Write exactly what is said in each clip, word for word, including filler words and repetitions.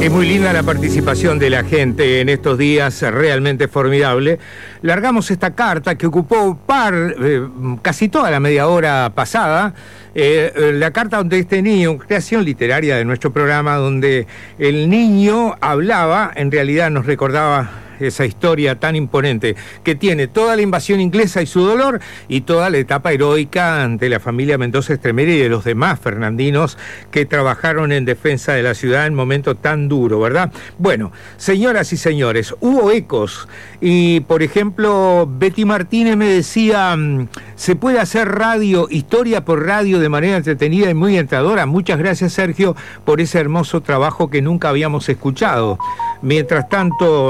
Es muy linda la participación de la gente en estos días, realmente formidable. Largamos esta carta que ocupó par, eh, casi toda la media hora pasada, eh, la carta donde este niño, creación literaria de nuestro programa, donde el niño hablaba, en realidad nos recordaba esa historia tan imponente que tiene toda la invasión inglesa y su dolor y toda la etapa heroica ante la familia Mendoza Estremera y de los demás fernandinos que trabajaron en defensa de la ciudad en un momento tan duro, ¿verdad? Bueno, señoras y señores, hubo ecos y, por ejemplo, Betty Martínez me decía, se puede hacer radio, historia por radio de manera entretenida y muy entradora. Muchas gracias, Sergio, por ese hermoso trabajo que nunca habíamos escuchado. Mientras tanto,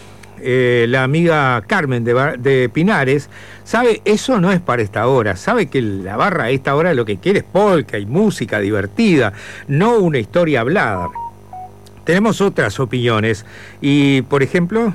Eh, la amiga Carmen de, Bar de Pinares, sabe, eso no es para esta hora, sabe que la barra a esta hora lo que quiere es polka y música divertida, no una historia hablada. Tenemos otras opiniones y, por ejemplo...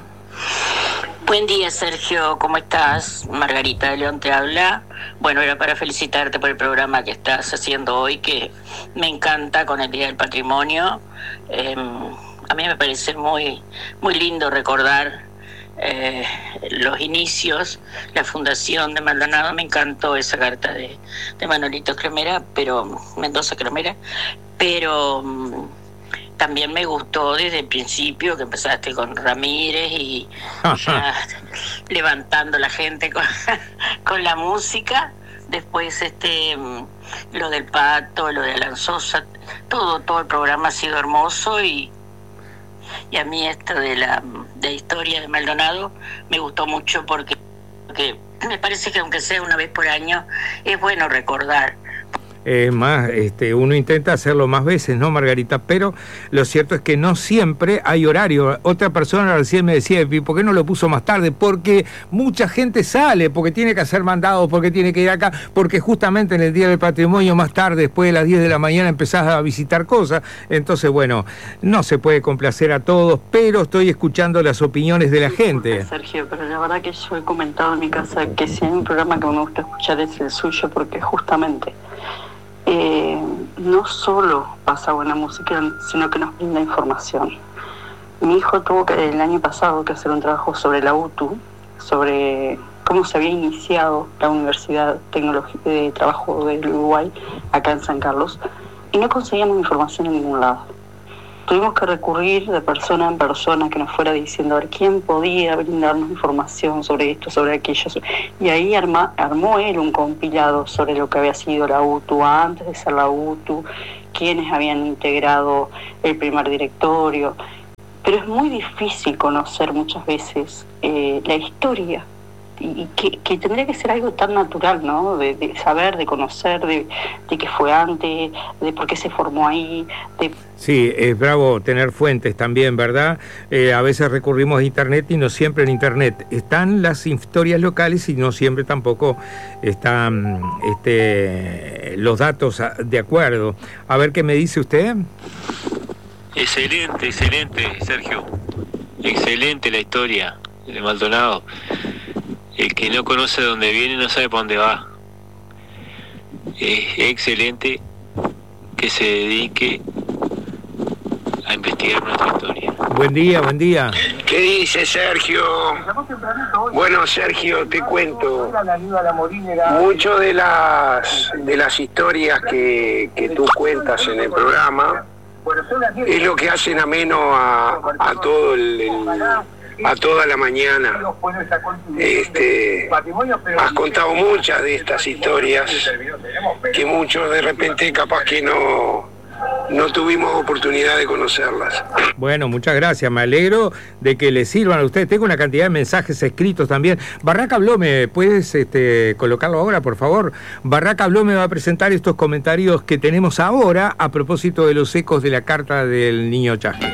Buen día, Sergio, ¿cómo estás? Margarita de León te habla. Bueno, era para felicitarte por el programa que estás haciendo hoy, que me encanta, con el Día del Patrimonio. Eh, a mí me parece muy, muy lindo recordar Eh, los inicios, la fundación de Maldonado. Me encantó esa carta de, de Manolito Cremera, pero Mendoza Cremera, pero um, también me gustó desde el principio que empezaste con Ramírez y ya levantando la gente con, con la música. Después este lo del Pato, lo de Alan Sosa, todo, todo el programa ha sido hermoso y Y a mí esto de la de historia de Maldonado me gustó mucho porque, porque me parece que aunque sea una vez por año es bueno recordar. Es más, este, uno intenta hacerlo más veces, ¿no, Margarita? Pero lo cierto es que no siempre hay horario. Otra persona recién me decía, ¿por qué no lo puso más tarde? Porque mucha gente sale, porque tiene que hacer mandados, porque tiene que ir acá, porque justamente en el Día del Patrimonio más tarde, después de las diez de la mañana, empezás a visitar cosas. Entonces, bueno, no se puede complacer a todos, pero estoy escuchando las opiniones de la gente. Sergio, pero la verdad que yo he comentado en mi casa que si hay un programa que me gusta escuchar es el suyo, porque justamente... Eh, no solo pasa buena música, sino que nos brinda información. Mi hijo tuvo que el año pasado que hacer un trabajo sobre la U T U, sobre cómo se había iniciado la Universidad Tecnológica de Trabajo del Uruguay, acá en San Carlos, y no conseguíamos información en ningún lado. Tuvimos que recurrir de persona en persona que nos fuera diciendo a ver quién podía brindarnos información sobre esto, sobre aquello. Y ahí arma, armó él un compilado sobre lo que había sido la U T U antes de ser la U T U, quiénes habían integrado el primer directorio. Pero es muy difícil conocer muchas veces eh, la historia. Y que, que tendría que ser algo tan natural, ¿no? De, de saber, de conocer, de, de qué fue antes, de por qué se formó ahí. De... Sí, es bravo tener fuentes también, ¿verdad? Eh, a veces recurrimos a Internet y no siempre en Internet están las historias locales y no siempre tampoco están este, los datos de acuerdo. A ver qué me dice usted. Excelente, excelente, Sergio. Excelente la historia de Maldonado. El que no conoce dónde viene no sabe para dónde va. Es excelente que se dedique a investigar nuestra historia. Buen día, buen día. ¿Qué dice Sergio? Bueno, Sergio, te cuento. Mucho de las de las historias que, que tú cuentas en el programa es lo que hacen ameno a, a todo el, el a toda la mañana. Este, has contado muchas de estas historias que muchos de repente capaz que no no tuvimos oportunidad de conocerlas. Bueno, muchas gracias, me alegro de que les sirvan a ustedes. Tengo una cantidad de mensajes escritos también. Barraca Blome, ¿puedes este, colocarlo ahora, por favor? Barraca Blome va a presentar estos comentarios que tenemos ahora a propósito de los ecos de la carta del niño Chasque.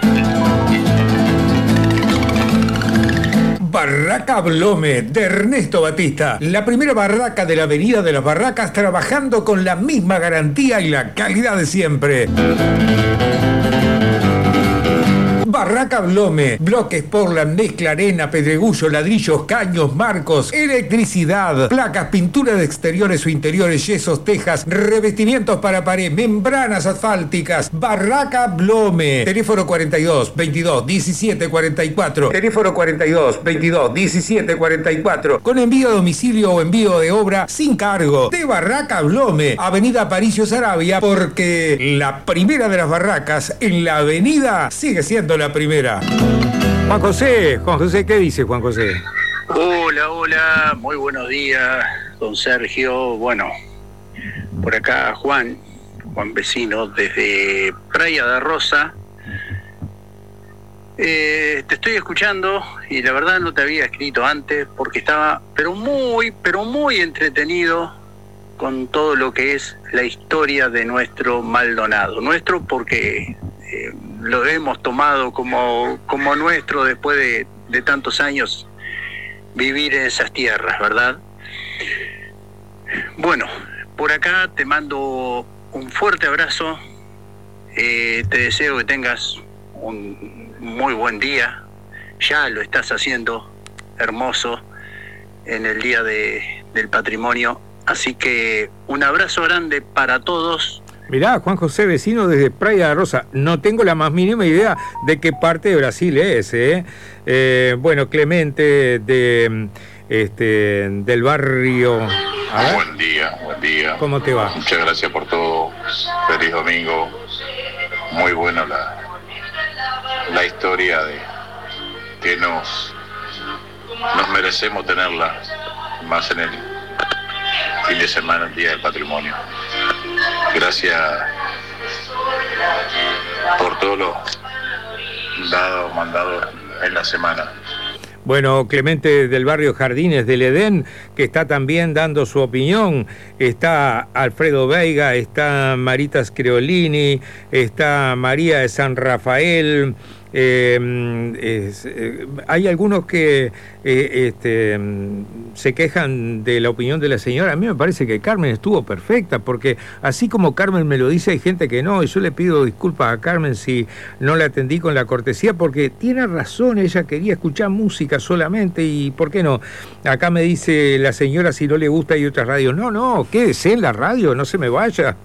Barraca Blome, de Ernesto Batista, la primera barraca de la Avenida de las Barracas, trabajando con la misma garantía y la calidad de siempre. Barraca Barraca Blome, bloques Portland, mezcla, arena, pedregullo, ladrillos, caños, marcos, electricidad, placas, pintura de exteriores o interiores, yesos, tejas, revestimientos para pared, membranas asfálticas. Barraca Blome. Teléfono cuarenta y dos, veintidós, diecisiete, cuarenta y cuatro. Teléfono cuarenta y dos, veintidós, diecisiete, cuarenta y cuatro. Con envío a domicilio o envío de obra sin cargo. De Barraca Blome, Avenida Aparicio Saravia, porque la primera de las barracas en la avenida sigue siendo la primera. Juan José, Juan José, ¿qué dice Juan José? Hola, hola, muy buenos días, don Sergio. Bueno, por acá Juan, Juan vecino, desde Praia da Rosa. Eh, te estoy escuchando y la verdad no te había escrito antes porque estaba, pero muy, pero muy entretenido con todo lo que es la historia de nuestro Maldonado. Nuestro porque eh, lo hemos tomado como, como nuestro después de, de tantos años vivir en esas tierras, ¿verdad? Bueno, por acá te mando un fuerte abrazo, eh, te deseo que tengas un muy buen día, ya lo estás haciendo hermoso en el Día de, del Patrimonio, así que un abrazo grande para todos. Mirá, Juan José, vecino desde Praia da Rosa, no tengo la más mínima idea de qué parte de Brasil es, ¿eh? Eh, bueno, Clemente de, este, del barrio... Buen día, buen día. ¿Cómo te va? Muchas gracias por todo, feliz domingo, muy buena la, la historia de que nos, nos merecemos tenerla más en el fin de semana, el Día del Patrimonio. Gracias por todos los dados, mandados en la semana. Bueno, Clemente del barrio Jardines del Edén, que está también dando su opinión. Está Alfredo Veiga, está Marita Screolini, está María de San Rafael. Eh, es, eh, hay algunos que eh, este, se quejan de la opinión de la señora. A mí me parece que Carmen estuvo perfecta, porque así como Carmen me lo dice, hay gente que no, y yo le pido disculpas a Carmen si no la atendí con la cortesía, porque tiene razón, ella quería escuchar música solamente, y ¿por qué no? Acá me dice la señora si no le gusta hay otras radios. No, no, quédese en la radio, no se me vaya.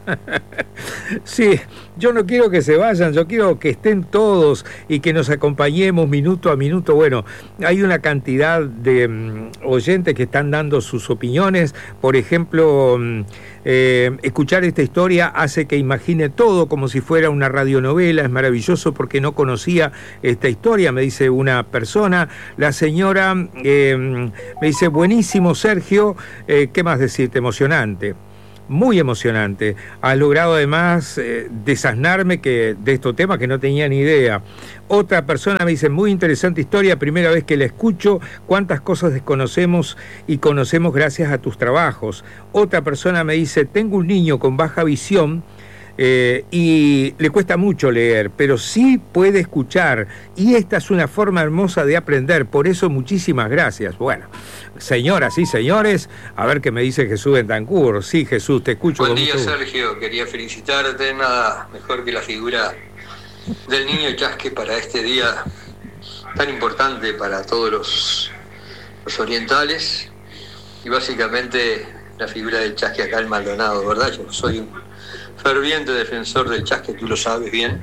Sí, yo no quiero que se vayan, yo quiero que estén todos y que nos acompañemos minuto a minuto. Bueno, hay una cantidad de um, oyentes que están dando sus opiniones. Por ejemplo, um, eh, escuchar esta historia hace que imagine todo como si fuera una radionovela. Es maravilloso porque no conocía esta historia, me dice una persona. La señora eh, me dice, buenísimo Sergio, eh, ¿qué más decirte? Emocionante. Muy emocionante. Has logrado además eh, desasnarme que, de estos temas que no tenía ni idea. Otra persona me dice, muy interesante historia, primera vez que la escucho, cuántas cosas desconocemos y conocemos gracias a tus trabajos. Otra persona me dice, tengo un niño con baja visión, Eh, y le cuesta mucho leer, pero sí puede escuchar, y esta es una forma hermosa de aprender, por eso muchísimas gracias. Bueno, señoras y señores, a ver qué me dice Jesús Bentancur. Sí, Jesús, te escucho. Buen día, Sergio, quería felicitarte, nada mejor que la figura del niño Chasque para este día tan importante para todos los, los orientales, y básicamente la figura del Chasque acá en Maldonado, ¿verdad? Yo soy un ferviente defensor del Chasque, tú lo sabes bien,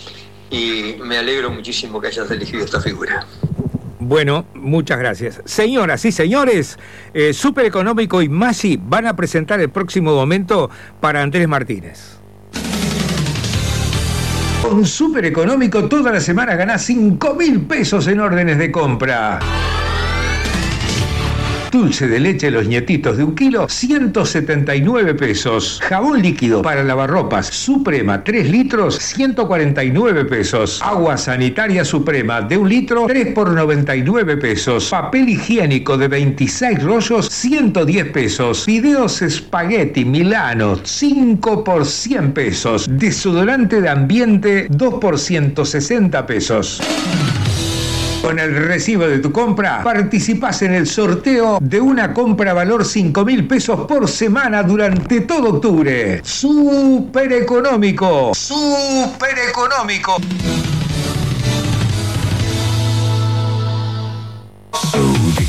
y me alegro muchísimo que hayas elegido esta figura. Bueno, muchas gracias. Señoras y señores, eh, Super Económico y Maggi van a presentar el próximo momento para Andrés Martínez. Con Super Económico toda la semana ganás cinco mil pesos en órdenes de compra. Dulce de leche Los Nietitos de un kilo, ciento setenta y nueve pesos. Jabón líquido para lavarropas Suprema, tres litros, ciento cuarenta y nueve pesos. Agua sanitaria Suprema de un litro, tres por noventa y nueve pesos. Papel higiénico de veintiséis rollos, ciento diez pesos. Fideos espagueti Milano, cinco por cien pesos. Desodorante de ambiente, dos por ciento sesenta pesos. Con el recibo de tu compra, participás en el sorteo de una compra valor cinco mil pesos por semana durante todo octubre. ¡Súper económico! ¡Súper económico!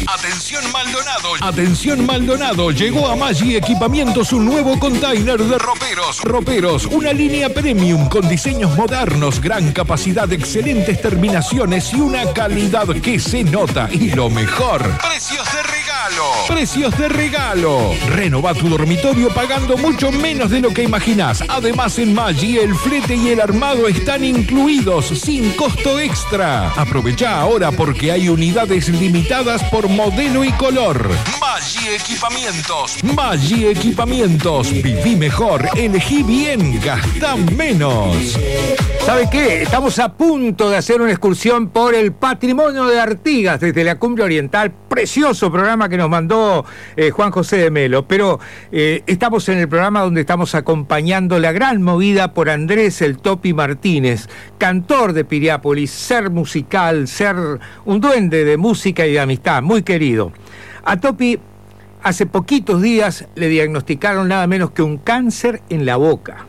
Atención Maldonado. Atención Maldonado. Llegó a Maggi Equipamientos un nuevo container de roperos. Roperos, una línea premium con diseños modernos, gran capacidad, excelentes terminaciones y una calidad que se nota. Y lo mejor, precios de regalo. Precios de regalo. Renova tu dormitorio pagando mucho menos de lo que imaginás. Además, en Maggi el flete y el armado están incluidos sin costo extra. Aprovecha ahora porque hay unidades limitadas por modelo y color. Maggi Equipamientos. Maggi Equipamientos. Viví mejor, elegí bien, gastá menos. ¿Sabe qué? Estamos a punto de hacer una excursión por el patrimonio de Artigas desde la Cumbre Oriental. Precioso programa que nos mandó eh, Juan José de Melo. Pero eh, estamos en el programa donde estamos acompañando la gran movida por Andrés el Topi Martínez, cantor de Piriápolis, ser musical, ser un duende de música y de amistad, muy querido. A Topi hace poquitos días le diagnosticaron nada menos que un cáncer en la boca.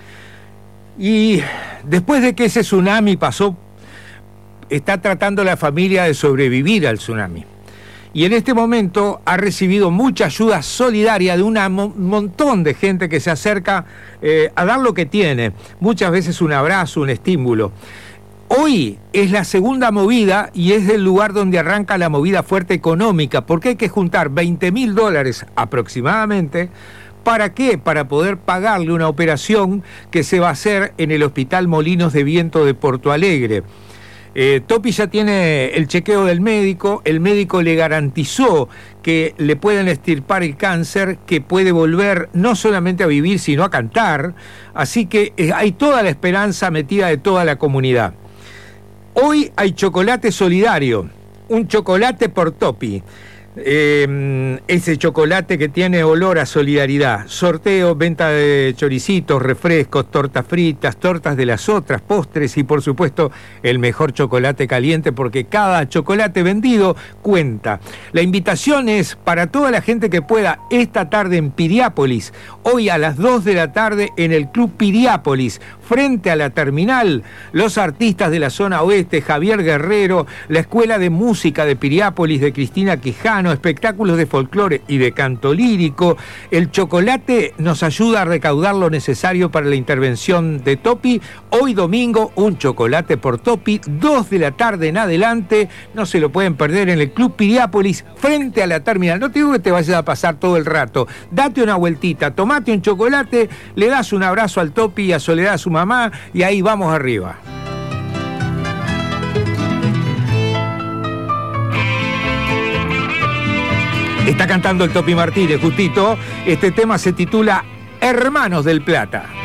Y después de que ese tsunami pasó, está tratando la familia de sobrevivir al tsunami. Y en este momento ha recibido mucha ayuda solidaria de un mo- montón de gente que se acerca eh, a dar lo que tiene. Muchas veces un abrazo, un estímulo. Hoy es la segunda movida y es el lugar donde arranca la movida fuerte económica, porque hay que juntar veinte mil dólares aproximadamente. ¿Para qué? Para poder pagarle una operación que se va a hacer en el Hospital Molinos de Viento de Porto Alegre. Eh, Topi ya tiene el chequeo del médico, el médico le garantizó que le pueden extirpar el cáncer, que puede volver no solamente a vivir, sino a cantar, así que eh, hay toda la esperanza metida de toda la comunidad. Hoy hay chocolate solidario, un chocolate por Topi. Eh, ese chocolate que tiene olor a solidaridad. Sorteo, venta de choricitos, refrescos, tortas fritas, tortas de las otras, postres y por supuesto el mejor chocolate caliente, porque cada chocolate vendido cuenta. La invitación es para toda la gente que pueda esta tarde en Piriápolis, hoy a las dos de la tarde en el Club Piriápolis, frente a la terminal, los artistas de la zona oeste, Javier Guerrero, la Escuela de Música de Piriápolis de Cristina Quijano, espectáculos de folclore y de canto lírico. El chocolate nos ayuda a recaudar lo necesario para la intervención de Topi. Hoy domingo, un chocolate por Topi, dos de la tarde en adelante, no se lo pueden perder en el Club Piriápolis, frente a la terminal. No te digo que te vayas a pasar todo el rato, date una vueltita, tomate un chocolate, le das un abrazo al Topi y a Soledad, a su mamá, y ahí vamos arriba. Está cantando el Topi Martínez, justito. Este tema se titula Hermanos del Plata.